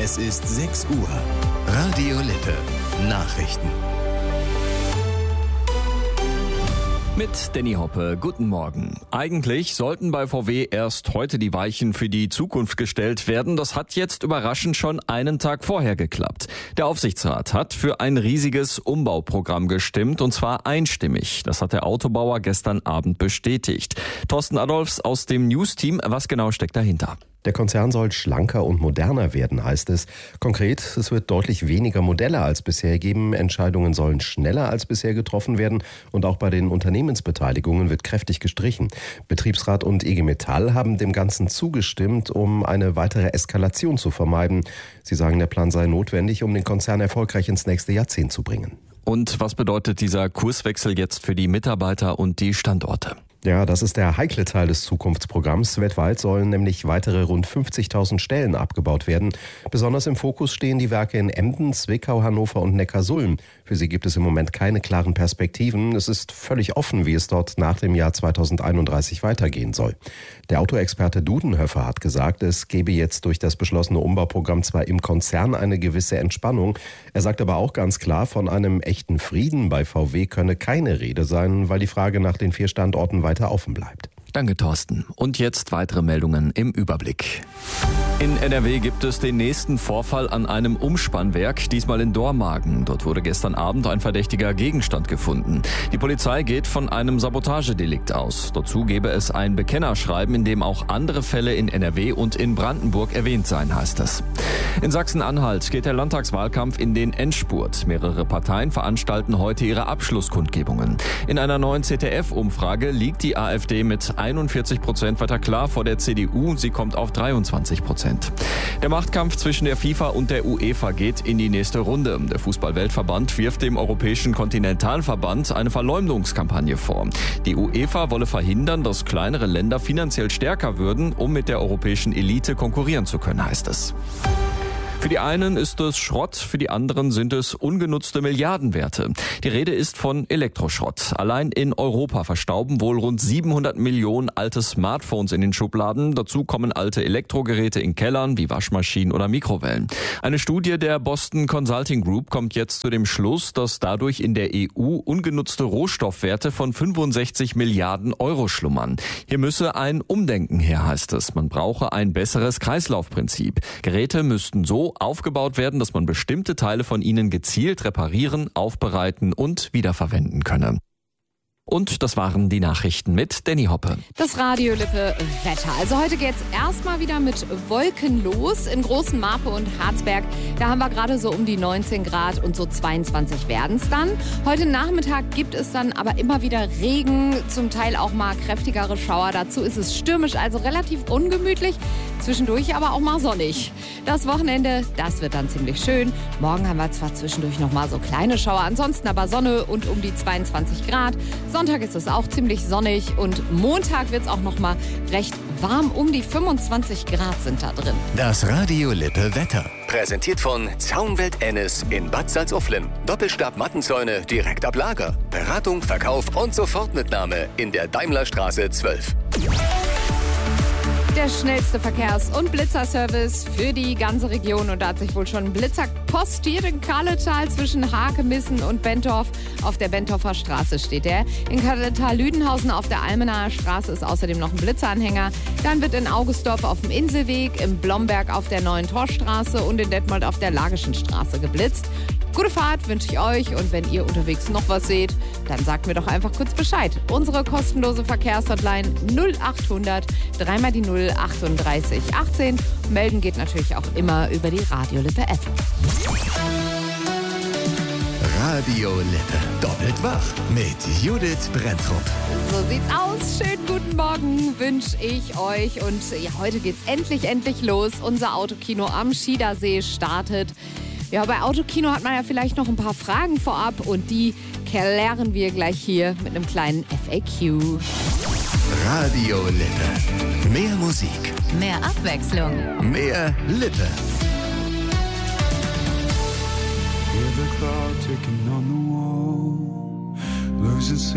Es ist 6 Uhr. Radio Lippe. Nachrichten. Mit Danny Hoppe, guten Morgen. Eigentlich sollten bei VW erst heute die Weichen für die Zukunft gestellt werden. Das hat jetzt überraschend schon einen Tag vorher geklappt. Der Aufsichtsrat hat für ein riesiges Umbauprogramm gestimmt, und zwar einstimmig. Das hat der Autobauer gestern Abend bestätigt. Thorsten Adolfs aus dem News-Team, was genau steckt dahinter? Der Konzern soll schlanker und moderner werden, heißt es. Konkret, es wird deutlich weniger Modelle als bisher geben. Entscheidungen sollen schneller als bisher getroffen werden. Und auch bei den Unternehmensbeteiligungen wird kräftig gestrichen. Betriebsrat und IG Metall haben dem Ganzen zugestimmt, um eine weitere Eskalation zu vermeiden. Sie sagen, der Plan sei notwendig, um den Konzern erfolgreich ins nächste Jahrzehnt zu bringen. Und was bedeutet dieser Kurswechsel jetzt für die Mitarbeiter und die Standorte? Ja, das ist der heikle Teil des Zukunftsprogramms. Weltweit sollen nämlich weitere rund 50.000 Stellen abgebaut werden. Besonders im Fokus stehen die Werke in Emden, Zwickau, Hannover und Neckarsulm. Für sie gibt es im Moment keine klaren Perspektiven. Es ist völlig offen, wie es dort nach dem Jahr 2031 weitergehen soll. Der Autoexperte Dudenhöfer hat gesagt, es gebe jetzt durch das beschlossene Umbauprogramm zwar im Konzern eine gewisse Entspannung. Er sagt aber auch ganz klar, von einem echten Frieden bei VW könne keine Rede sein, weil die Frage nach den 4 Standorten weiter offen bleibt. Danke, Thorsten. Und jetzt weitere Meldungen im Überblick. In NRW gibt es den nächsten Vorfall an einem Umspannwerk, diesmal in Dormagen. Dort wurde gestern Abend ein verdächtiger Gegenstand gefunden. Die Polizei geht von einem Sabotagedelikt aus. Dazu gebe es ein Bekennerschreiben, in dem auch andere Fälle in NRW und in Brandenburg erwähnt seien, heißt es. In Sachsen-Anhalt geht der Landtagswahlkampf in den Endspurt. Mehrere Parteien veranstalten heute ihre Abschlusskundgebungen. In einer neuen ZDF-Umfrage liegt die AfD mit 41% weiter klar vor der CDU. Sie kommt auf 23%. Der Machtkampf zwischen der FIFA und der UEFA geht in die nächste Runde. Der Fußball-Weltverband wirft dem Europäischen Kontinentalverband eine Verleumdungskampagne vor. Die UEFA wolle verhindern, dass kleinere Länder finanziell stärker würden, um mit der europäischen Elite konkurrieren zu können, heißt es. Für die einen ist es Schrott, für die anderen sind es ungenutzte Milliardenwerte. Die Rede ist von Elektroschrott. Allein in Europa verstauben wohl rund 700 Millionen alte Smartphones in den Schubladen. Dazu kommen alte Elektrogeräte in Kellern wie Waschmaschinen oder Mikrowellen. Eine Studie der Boston Consulting Group kommt jetzt zu dem Schluss, dass dadurch in der EU ungenutzte Rohstoffwerte von 65 Milliarden Euro schlummern. Hier müsse ein Umdenken her, heißt es. Man brauche ein besseres Kreislaufprinzip. Geräte müssten so aufgebaut werden, dass man bestimmte Teile von ihnen gezielt reparieren, aufbereiten und wiederverwenden könne. Und das waren die Nachrichten mit Danny Hoppe. Das Radio Lippe Wetter. Also heute geht's erstmal wieder mit Wolken los in Großen Marpe und Harzberg. Da haben wir gerade so um die 19 Grad und so 22 werden's dann. Heute Nachmittag gibt es dann aber immer wieder Regen, zum Teil auch mal kräftigere Schauer. Dazu ist es stürmisch, also relativ ungemütlich. Zwischendurch aber auch mal sonnig. Das Wochenende, das wird dann ziemlich schön. Morgen haben wir zwar zwischendurch noch mal so kleine Schauer, ansonsten aber Sonne und um die 22 Grad. Sonntag ist es auch ziemlich sonnig und Montag wird es auch noch mal recht warm. Um die 25 Grad sind da drin. Das Radio Lippe Wetter. Präsentiert von Zaunwelt Ennis in Bad Salzuflen. Doppelstab-Mattenzäune direkt ab Lager. Beratung, Verkauf und Sofortmitnahme in der Daimlerstraße 12. Der schnellste Verkehrs- und Blitzerservice für die ganze Region. Und da hat sich wohl schon ein Blitzer postiert in Kalletal zwischen Hakemissen und Bentorf. Auf der Bentorfer Straße steht er. In Kalletal-Lüdenhausen auf der Almenaer Straße ist außerdem noch ein Blitzeranhänger. Dann wird in Augustdorf auf dem Inselweg, in Blomberg auf der Neuen Torstraße und in Detmold auf der Lagischen Straße geblitzt. Gute Fahrt wünsche ich euch und wenn ihr unterwegs noch was seht, dann sagt mir doch einfach kurz Bescheid. Unsere kostenlose Verkehrshotline 0800 3 mal die 0 38 18. Melden geht natürlich auch immer über die Radio Lippe App. Radio Lippe. Doppelt wach mit Judith Brenntrup. So sieht's aus. Schönen guten Morgen wünsche ich euch. Und ja, heute geht's endlich los. Unser Autokino am Schiedersee startet. Ja, bei Autokino hat man ja vielleicht noch ein paar Fragen vorab und die klären wir gleich hier mit einem kleinen FAQ. Radio Lippe. Mehr Musik. Mehr Abwechslung. Mehr Lippe. Hear the clock ticking on the wall, losing